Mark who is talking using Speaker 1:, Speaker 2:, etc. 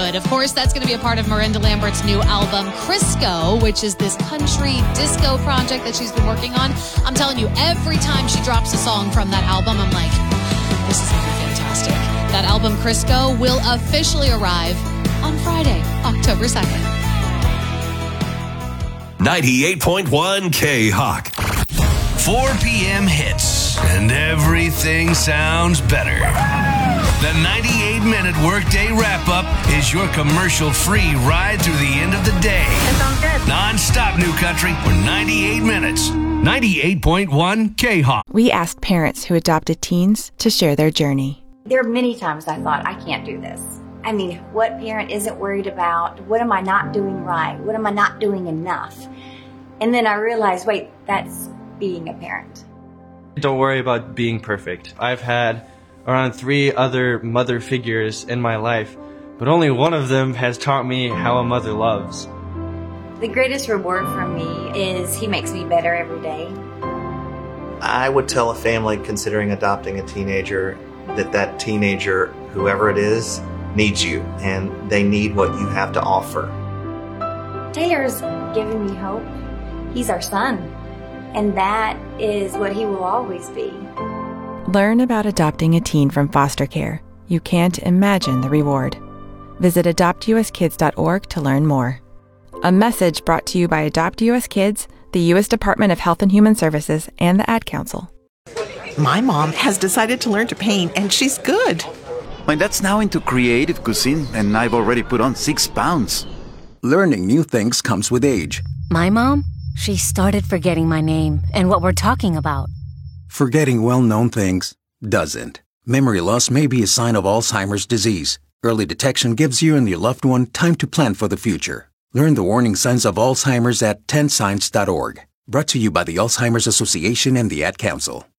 Speaker 1: good. Of course, that's going to be a part of Miranda Lambert's new album, Crisco, which is this country disco project that she's been working on. I'm telling you, every time she drops a song from that album, I'm like, this is going to be fantastic. That album, Crisco, will officially arrive on Friday, October 2nd.
Speaker 2: 98.1 K-Hawk.
Speaker 3: 4 p.m. hits, and everything sounds better. The 98-minute workday wrap-up is your commercial-free ride through the end of the day.
Speaker 4: That sounds good.
Speaker 3: Non-stop New Country for 98 minutes. 98.1 K-Hawk.
Speaker 5: We asked parents who adopted teens to share their journey.
Speaker 4: There are many times I thought, I can't do this. I mean, what parent isn't worried about? What am I not doing right? What am I not doing enough? And then I realized, wait, that's being a parent.
Speaker 6: Don't worry about being perfect. I've had around 3 other mother figures in my life, but only one of them has taught me how a mother loves.
Speaker 4: The greatest reward for me is he makes me better every day.
Speaker 7: I would tell a family considering adopting a teenager that teenager, whoever it is, needs you, and they need what you have to offer.
Speaker 4: Taylor's given me hope. He's our son, and that is what he will always be.
Speaker 5: Learn about adopting a teen from foster care. You can't imagine the reward. Visit adoptuskids.org to learn more. A message brought to you by Adopt US Kids, the U.S. Department of Health and Human Services, and the Ad Council.
Speaker 8: My mom has decided to learn to paint, and she's good.
Speaker 9: My dad's now into creative cuisine, and I've already put on 6 pounds.
Speaker 10: Learning new things comes with age.
Speaker 11: My mom, she started forgetting my name and what we're talking about.
Speaker 10: Forgetting well-known things doesn't. Memory loss may be a sign of Alzheimer's disease. Early detection gives you and your loved one time to plan for the future. Learn the warning signs of Alzheimer's at 10signs.org. Brought to you by the Alzheimer's Association and the Ad Council.